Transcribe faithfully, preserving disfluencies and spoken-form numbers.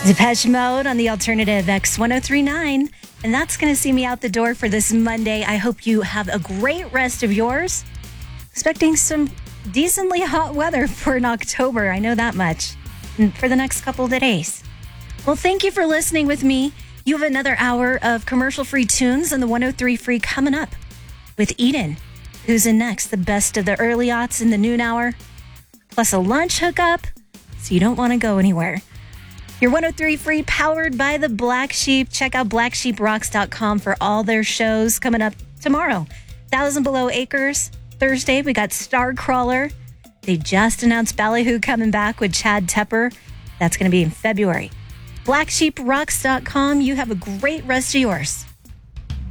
Depeche Mode on the Alternative X one oh three point nine. And that's going to see me out the door for this Monday. I hope you have a great rest of yours. Expecting some decently hot weather for an October. I know that much. And for the next couple of days. Well, thank you for listening with me. You have another hour of commercial-free tunes on the one oh three Free coming up with Eden. Who's in next? The best of the early aughts in the noon hour. Plus a lunch hookup. So you don't want to go anywhere. Your one oh three Free powered by the Black Sheep. Check out black sheep rocks dot com for all their shows coming up tomorrow. Thousand Below Acres. Thursday, we got Starcrawler. They just announced Ballyhoo coming back with Chad Tepper. That's going to be in February. black sheep rocks dot com. You have a great rest of yours.